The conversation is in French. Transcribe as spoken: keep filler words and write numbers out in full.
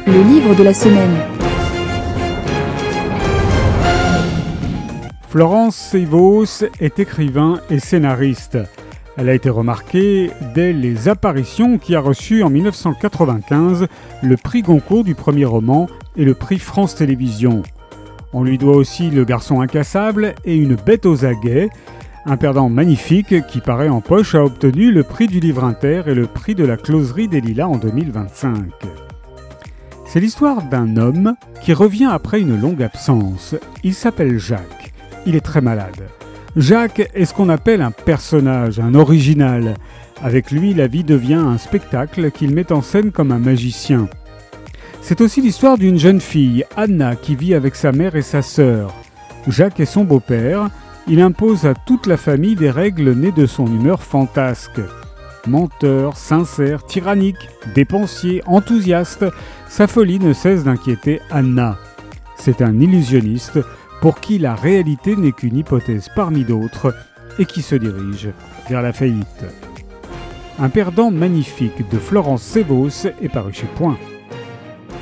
Le livre de la semaine. Florence Sévos est écrivain et scénariste. Elle a été remarquée dès Les Apparitions qui a reçu en dix-neuf cent quatre-vingt-quinze le prix Goncourt du premier roman et le prix France Télévisions. On lui doit aussi Le Garçon incassable et Une bête aux aguets. Un perdant magnifique qui paraît en poche a obtenu le prix du livre inter et le prix de la closerie des Lilas en deux mille vingt-cinq. C'est l'histoire d'un homme qui revient après une longue absence. Il s'appelle Jacques. Il est très malade. Jacques est ce qu'on appelle un personnage, un original. Avec lui, la vie devient un spectacle qu'il met en scène comme un magicien. C'est aussi l'histoire d'une jeune fille, Anna, qui vit avec sa mère et sa sœur. Jacques est son beau-père. Il impose à toute la famille des règles nées de son humeur fantasque. Menteur, sincère, tyrannique, dépensier, enthousiaste, sa folie ne cesse d'inquiéter Anna. C'est un illusionniste pour qui la réalité n'est qu'une hypothèse parmi d'autres et qui se dirige vers la faillite. Un perdant magnifique de Florence Sévos est paru chez Point.